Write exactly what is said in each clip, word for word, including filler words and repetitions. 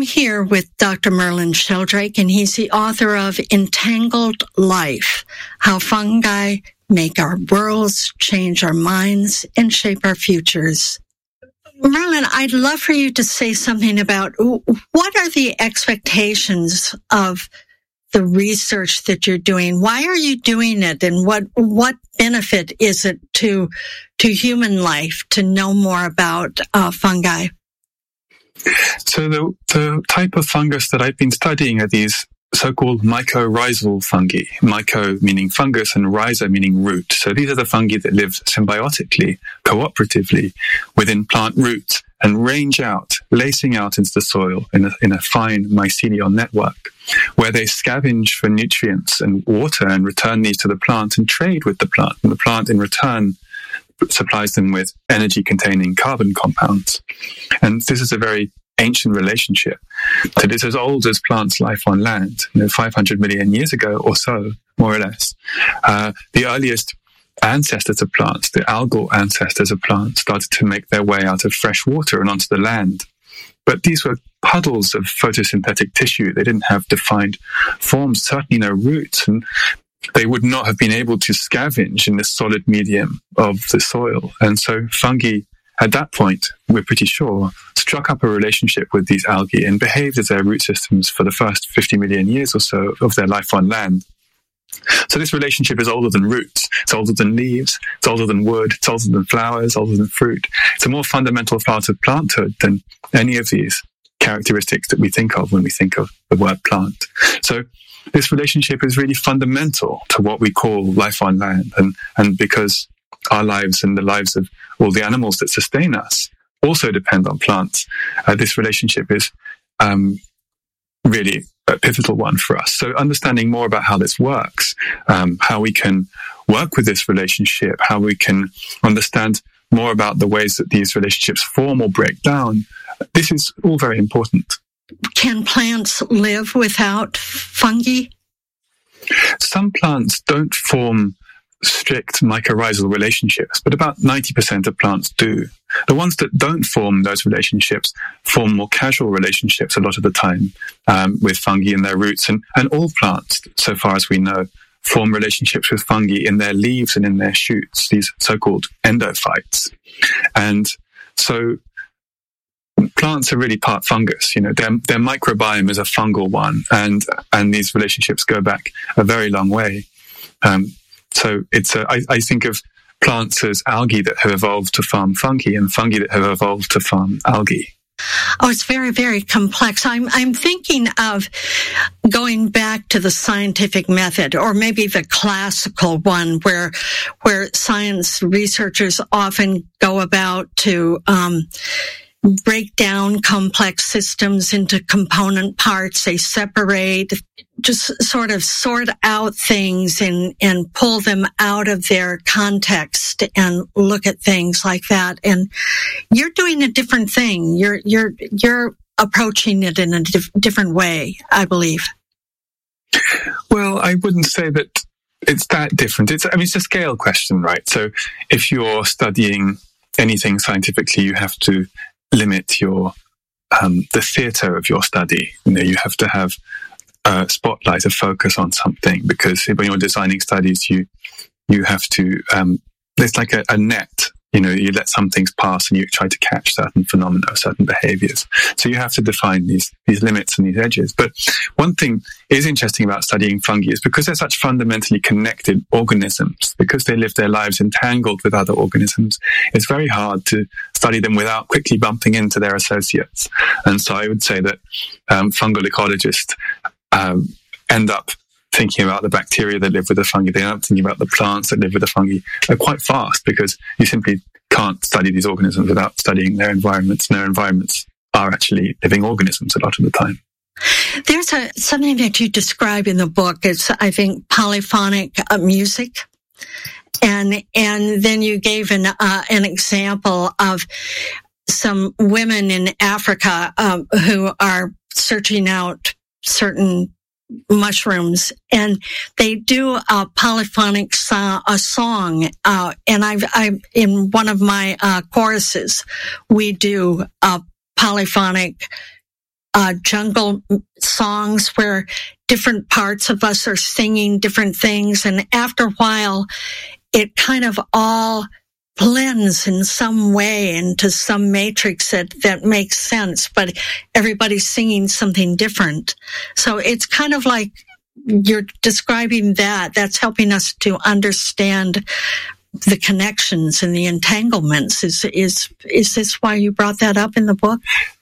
here with Doctor Merlin Sheldrake, and he's the author of Entangled Life, How Fungi Make Our Worlds, Change Our Minds, and Shape Our Futures. Merlin, I'd love for you to say something about what are the expectations of the research that you're doing? Why are you doing it? And what, what benefit is it to, to human life to know more about uh, fungi? So the, the type of fungus that I've been studying are these so-called mycorrhizal fungi. Myco meaning fungus and rhiza meaning root. So these are the fungi that live symbiotically, cooperatively within plant roots and range out, lacing out into the soil in a, in a fine mycelial network, where they scavenge for nutrients and water and return these to the plant and trade with the plant. And the plant in return supplies them with energy-containing carbon compounds. And this is a very ancient relationship that is as old as plants' life on land, you know, five hundred million years ago or so, more or less. Uh, the earliest ancestors of plants, the algal ancestors of plants, started to make their way out of fresh water and onto the land. But these were puddles of photosynthetic tissue. They didn't have defined forms, certainly no roots, and they would not have been able to scavenge in the solid medium of the soil. And so fungi, at that point, we're pretty sure, struck up a relationship with these algae and behaved as their root systems for the first fifty million years or so of their life on land. So this relationship is older than roots, it's older than leaves, it's older than wood, it's older than flowers, older than fruit. It's a more fundamental part of planthood than any of these characteristics that we think of when we think of the word plant. So this relationship is really fundamental to what we call life on land. And, and because our lives and the lives of all the animals that sustain us also depend on plants, uh, this relationship is um, really a pivotal one for us. So understanding more about how this works, um, how we can work with this relationship, how we can understand more about the ways that these relationships form or break down, this is all very important. Can plants live without fungi? Some plants don't form strict mycorrhizal relationships, but about ninety percent of plants do. The ones that don't form those relationships form more casual relationships a lot of the time um, with fungi in their roots. And, and all plants, so far as we know, form relationships with fungi in their leaves and in their shoots, these so-called endophytes. And so plants are really part fungus. You know, their, their microbiome is a fungal one, and, and these relationships go back a very long way. Um, So it's a, I, I think of plants as algae that have evolved to farm fungi and fungi that have evolved to farm algae. Oh, it's very, very complex. I'm, I'm thinking of going back to the scientific method, or maybe the classical one, where, where science researchers often go about to, um, break down complex systems into component parts. They separate, just sort of sort out things and, and pull them out of their context and look at things like that. And you're doing a different thing. You're, you're, you're approaching it in a dif- different way, I believe. Well, I wouldn't say that it's that different. It's, I mean, it's a scale question, right? So if you're studying anything scientifically, you have to limit your um, the theatre of your study. You know, you have to have a spotlight, a focus on something, because when you're designing studies, you you have to. Um, it's like a, a net. You know, you let some things pass and you try to catch certain phenomena, certain behaviours. So you have to define these these limits and these edges. But one thing is interesting about studying fungi is because they're such fundamentally connected organisms, because they live their lives entangled with other organisms, it's very hard to study them without quickly bumping into their associates. And so I would say that um, fungal ecologists um, end up thinking about the bacteria that live with the fungi. They end up thinking about the plants that live with the fungi uh, quite fast, because you simply can't study these organisms without studying their environments. And their environments are actually living organisms a lot of the time. There's a, something that you describe in the book. It's, I think, polyphonic uh, music. And, and then you gave an, uh, an example of some women in Africa, uh, who are searching out certain mushrooms, and they do a polyphonic so- a song. Uh, and I've, I, in one of my, uh, choruses, we do a polyphonic uh, jungle songs where different parts of us are singing different things. And after a while, it kind of all blends in some way into some matrix that, that makes sense, but everybody's singing something different. So it's kind of like you're describing that. That's helping us to understand the connections and the entanglements. Is, is, is this why you brought that up in the book?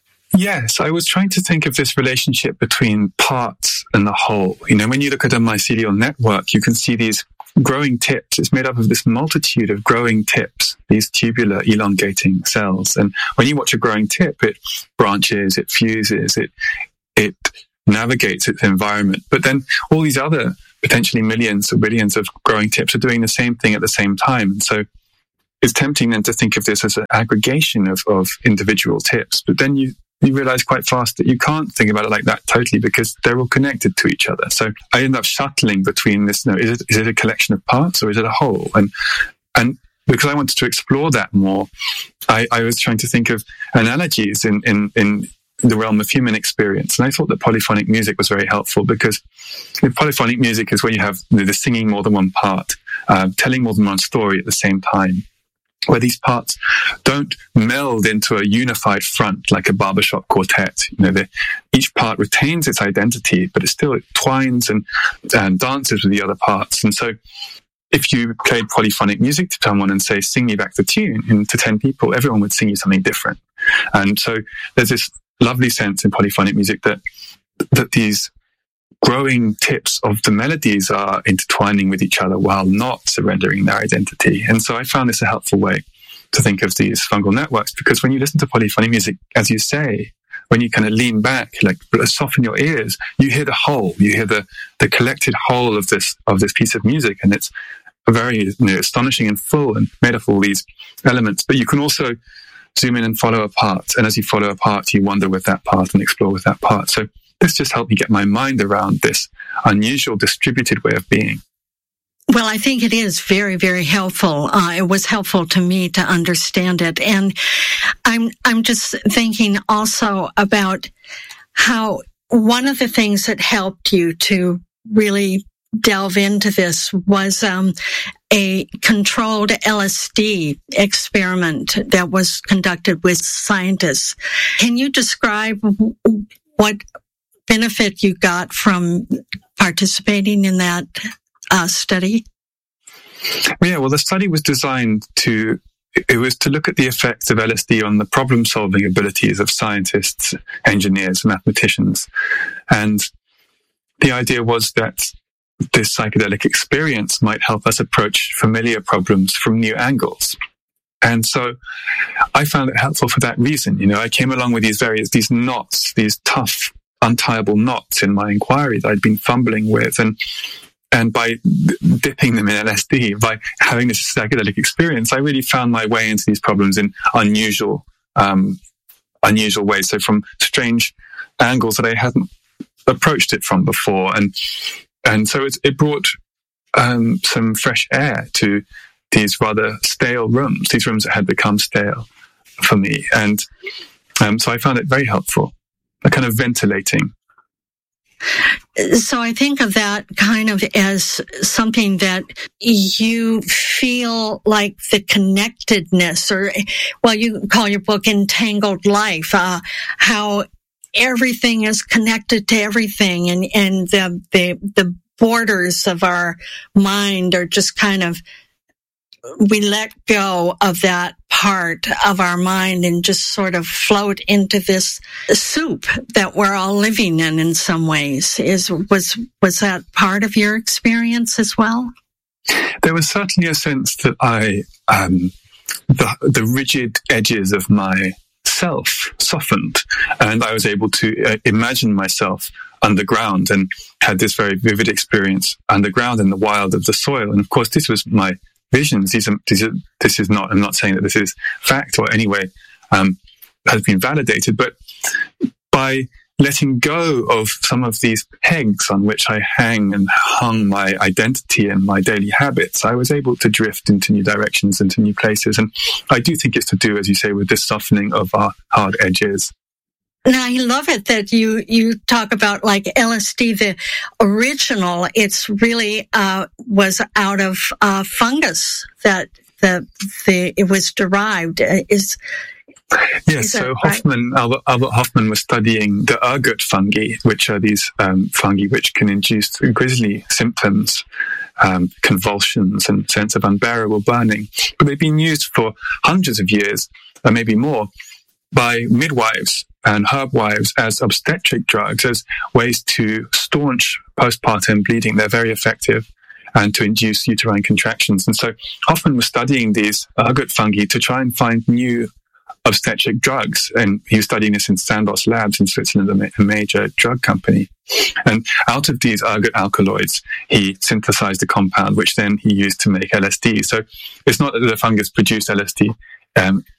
Yes, I was trying to think of this relationship between parts and the whole. You know, when you look at a mycelial network, you can see these growing tips. It's made up of this multitude of growing tips, these tubular elongating cells. And when you watch a growing tip, it branches, it fuses, it it navigates its environment. But then all these other potentially millions or billions of growing tips are doing the same thing at the same time. And so it's tempting then to think of this as an aggregation of, of individual tips. But then you you realize quite fast that you can't think about it like that totally, because they're all connected to each other. So I end up shuttling between this, you know, is it, is it a collection of parts or is it a whole? And, and because I wanted to explore that more, I, I was trying to think of analogies in, in, in the realm of human experience. And I thought that polyphonic music was very helpful, because with polyphonic music is where you have the singing more than one part, uh, telling more than one story at the same time, where these parts don't meld into a unified front like a barbershop quartet. You know, each part retains its identity, but it still it twines and, and dances with the other parts. And so if you played polyphonic music to someone and say, sing me back the tune, and to ten people, everyone would sing you something different. And so there's this lovely sense in polyphonic music that that these growing tips of the melodies are intertwining with each other while not surrendering their identity. And so I found this a helpful way to think of these fungal networks, because when you listen to polyphonic music, as you say, when you kind of lean back, like soften your ears, you hear the whole, you hear the, the collected whole of this, of this piece of music. And it's a very, you know, astonishing and full and made up of all these elements. But you can also zoom in and follow a part. And as you follow a part, you wander with that part and explore with that part. So this just helped me get my mind around this unusual distributed way of being. Well, I think it is very, very helpful. Uh, it was helpful to me to understand it. And I'm, I'm just thinking also about how one of the things that helped you to really delve into this was um, a controlled L S D experiment that was conducted with scientists. Can you describe what benefit you got from participating in that uh, study? Yeah, well, the study was designed to, it was to look at the effects of L S D on the problem-solving abilities of scientists, engineers, mathematicians. And the idea was that this psychedelic experience might help us approach familiar problems from new angles. And so I found it helpful for that reason. You know, I came along with these various, these knots, these tough, untieable knots in my inquiry that I'd been fumbling with. And and by dipping them in L S D, by having this psychedelic experience, I really found my way into these problems in unusual, um, unusual ways. So from strange angles that I hadn't approached it from before. And and so it, it brought um, some fresh air to these rather stale rooms, these rooms that had become stale for me. And um, so I found it very helpful. A kind of ventilating. So I think of that kind of as something that you feel like the connectedness, or, well, you call your book Entangled Life, uh, how everything is connected to everything, and, and the, the, the borders of our mind are just kind of, we let go of that part of our mind and just sort of float into this soup that we're all living in in some ways. Is was was that part of your experience as well? There was certainly a sense that I, um, the, the rigid edges of my self softened, and I was able to uh, imagine myself underground, and had this very vivid experience underground in the wild of the soil. And of course, this was my visions. These are, these are, this is not, I'm not saying that this is fact or anyway um, has been validated, but by letting go of some of these pegs on which I hang and hung my identity and my daily habits, I was able to drift into new directions, into new places. And I do think it's to do, as you say, with this softening of our hard edges. Now, I love it that you, you talk about like L S D, the original, it's really, uh, was out of, uh, fungus that the, the, it was derived. Is, Yes, so right? Hoffman, Albert, Albert Hoffman was studying the ergot fungi, which are these, um, fungi which can induce grisly symptoms, um, convulsions and sense of unbearable burning. But they've been used for hundreds of years, or maybe more, by midwives and herb wives as obstetric drugs, as ways to staunch postpartum bleeding. They're very effective, and to induce uterine contractions. And so Hoffman was studying these ergot fungi to try and find new obstetric drugs. And he was studying this in Sandoz Labs in Switzerland, a major drug company. And out of these ergot alkaloids, he synthesized a compound, which then he used to make L S D. So it's not that the fungus produced L S D um,